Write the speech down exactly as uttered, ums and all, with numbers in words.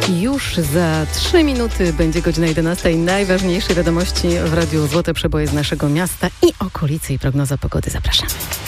Już za trzy minuty będzie godzina jedenasta i najważniejsze wiadomości w Radiu Złote Przeboje z naszego miasta i okolicy i prognoza pogody. Zapraszamy.